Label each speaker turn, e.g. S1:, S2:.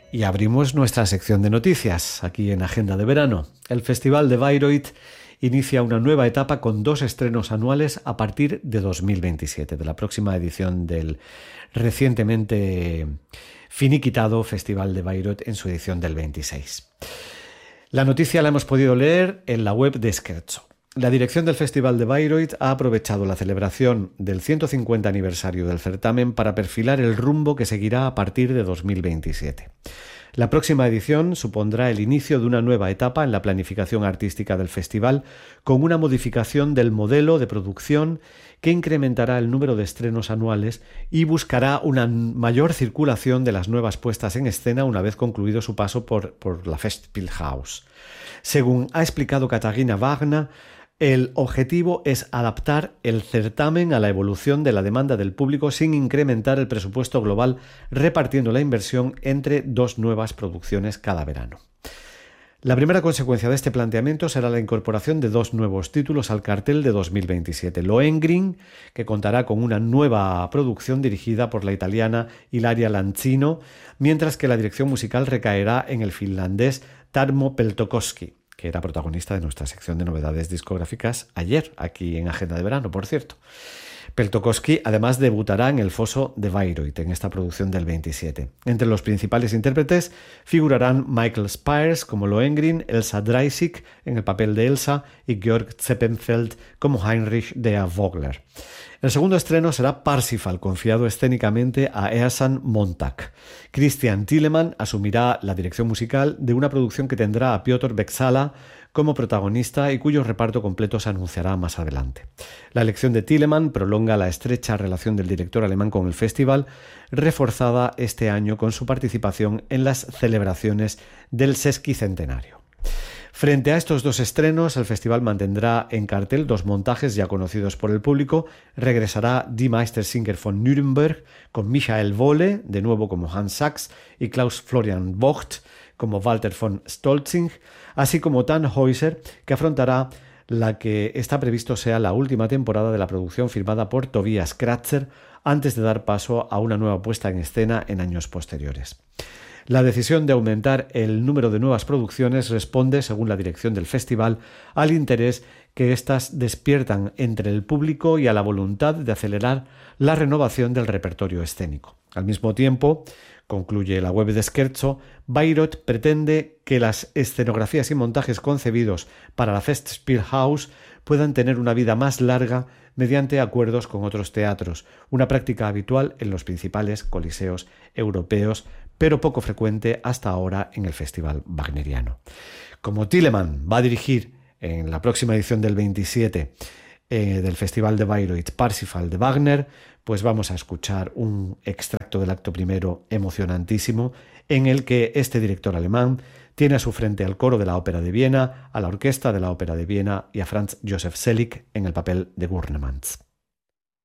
S1: Y abrimos nuestra sección de noticias aquí en Agenda de Verano. El Festival de Bayreuth inicia una nueva etapa con 2 estrenos anuales a partir de 2027, de la próxima edición del recientemente finiquitado Festival de Bayreuth en su edición del 26. La noticia la hemos podido leer en la web de Scherzo. La dirección del Festival de Bayreuth ha aprovechado la celebración del 150 aniversario del certamen para perfilar el rumbo que seguirá a partir de 2027. La próxima edición supondrá el inicio de una nueva etapa en la planificación artística del festival, con una modificación del modelo de producción que incrementará el número de estrenos anuales y buscará una mayor circulación de las nuevas puestas en escena una vez concluido su paso por la Festspielhaus. Según ha explicado Katharina Wagner, el objetivo es adaptar el certamen a la evolución de la demanda del público sin incrementar el presupuesto global, repartiendo la inversión entre 2 nuevas producciones cada verano. La primera consecuencia de este planteamiento será la incorporación de 2 nuevos títulos al cartel de 2027. Lohengrin, que contará con una nueva producción dirigida por la italiana Ilaria Lancino, mientras que la dirección musical recaerá en el finlandés Tarmo Peltokoski, que era protagonista de nuestra sección de novedades discográficas ayer, aquí en Agenda de Verano, por cierto. Peltokoski además debutará en el Foso de Bayreuth en esta producción del 27. Entre los principales intérpretes figurarán Michael Spires como Lohengrin, Elsa Dreisig en el papel de Elsa y Georg Zeppenfeld como Heinrich der Vogler. El segundo estreno será Parsifal, confiado escénicamente a Ersan Montag. Christian Thielemann asumirá la dirección musical de una producción que tendrá a Piotr Beczala como protagonista y cuyo reparto completo se anunciará más adelante. La elección de Thielemann prolonga la estrecha relación del director alemán con el festival, reforzada este año con su participación en las celebraciones del sesquicentenario. Frente a estos 2 estrenos, el festival mantendrá en cartel 2 montajes ya conocidos por el público. Regresará Die Meistersinger von Nürnberg con Michael Wohle, de nuevo como Hans Sachs, y Klaus Florian Vogt como Walter von Stolzing, así como Tannhäuser, que afrontará la que está previsto sea la última temporada de la producción firmada por Tobias Kratzer, antes de dar paso a una nueva puesta en escena en años posteriores. La decisión de aumentar el número de nuevas producciones responde, según la dirección del festival, al interés que éstas despiertan entre el público y a la voluntad de acelerar la renovación del repertorio escénico. Al mismo tiempo, concluye la web de Scherzo, Bayreuth pretende que las escenografías y montajes concebidos para la Festspielhaus puedan tener una vida más larga mediante acuerdos con otros teatros, una práctica habitual en los principales coliseos europeos, pero poco frecuente hasta ahora en el Festival Wagneriano. Como Thielemann va a dirigir en la próxima edición del 27 del Festival de Bayreuth Parsifal de Wagner, pues vamos a escuchar un extracto del acto primero emocionantísimo en el que este director alemán tiene a su frente al coro de la Ópera de Viena, a la orquesta de la Ópera de Viena y a Franz Josef Selig en el papel de Gurnemanz.